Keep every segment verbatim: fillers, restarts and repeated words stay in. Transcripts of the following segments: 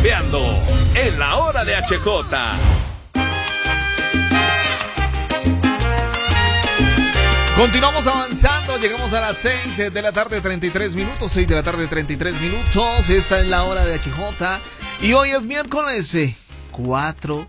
rumbeando en la hora de H J. Continuamos avanzando, llegamos a las seis de la tarde, treinta y tres minutos, seis de la tarde, treinta y tres minutos, esta es la hora de H J y hoy es miércoles eh, cuatro,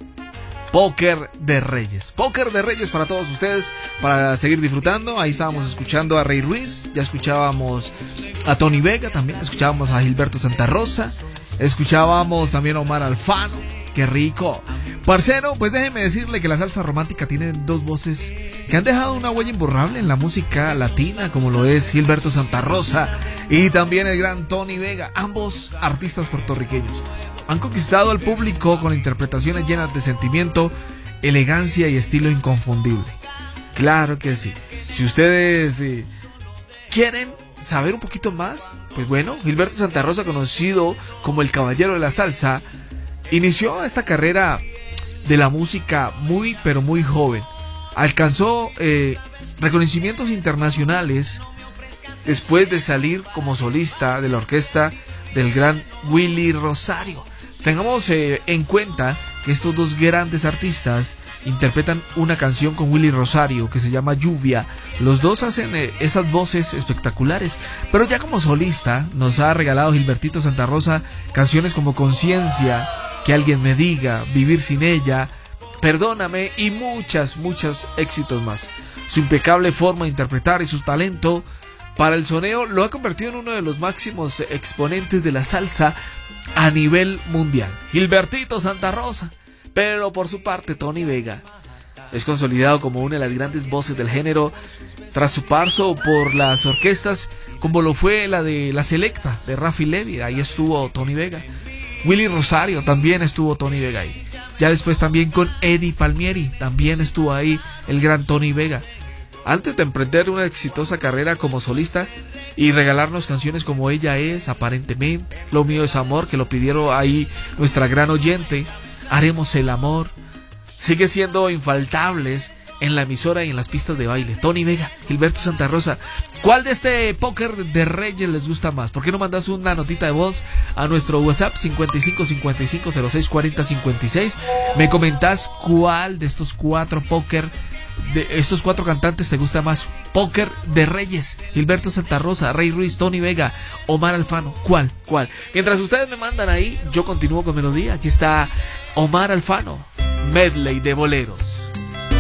Póker de Reyes, Póker de Reyes para todos ustedes, para seguir disfrutando. Ahí estábamos escuchando a Rey Ruiz, ya escuchábamos a Tony Vega también, escuchábamos a Gilberto Santa Rosa, escuchábamos también a Omar Alfano, qué rico. Parcero, pues déjeme decirle que la salsa romántica tiene dos voces que han dejado una huella imborrable en la música latina, como lo es Gilberto Santa Rosa y también el gran Tony Vega. Ambos artistas puertorriqueños han conquistado al público con interpretaciones llenas de sentimiento, elegancia y estilo inconfundible. Claro que sí. Si ustedes eh, quieren saber un poquito más, pues bueno, Gilberto Santa Rosa, conocido como el Caballero de la Salsa, inició esta carrera de la música muy pero muy joven. Alcanzó eh, reconocimientos internacionales después de salir como solista de la orquesta del gran Willy Rosario. Tengamos eh, en cuenta que estos dos grandes artistas interpretan una canción con Willy Rosario que se llama Lluvia. Los dos hacen eh, esas voces espectaculares, pero ya como solista nos ha regalado Gilbertito Santa Rosa canciones como Conciencia, Que alguien me diga, Vivir sin ella, Perdóname y muchas, muchos éxitos más. Su impecable forma de interpretar y su talento para el soneo lo ha convertido en uno de los máximos exponentes de la salsa a nivel mundial. Gilbertito Santa Rosa, pero por su parte Tony Vega es consolidado como una de las grandes voces del género tras su paso por las orquestas como lo fue la de La Selecta de Rafi Levy. Ahí estuvo Tony Vega. Willy Rosario también estuvo Tony Vega ahí. Ya después también con Eddie Palmieri también estuvo ahí el gran Tony Vega. Antes de emprender una exitosa carrera como solista y regalarnos canciones como Ella es, Aparentemente, Lo mío es amor, que lo pidieron ahí nuestra gran oyente, Haremos el amor, sigue siendo infaltables en la emisora y en las pistas de baile. Tony Vega, Gilberto Santa Rosa, ¿cuál de este Póker de Reyes les gusta más? ¿Por qué no mandas una notita de voz a nuestro WhatsApp cincuenta y cinco cincuenta y cinco cero seis cuarenta cincuenta y seis? Me comentás cuál de estos cuatro póker, de estos cuatro cantantes te gusta más. Póker de Reyes, Gilberto Santa Rosa, Rey Ruiz, Tony Vega, Omar Alfano, ¿cuál? ¿Cuál? Mientras ustedes me mandan ahí, yo continúo con melodía. Aquí está Omar Alfano, medley de boleros.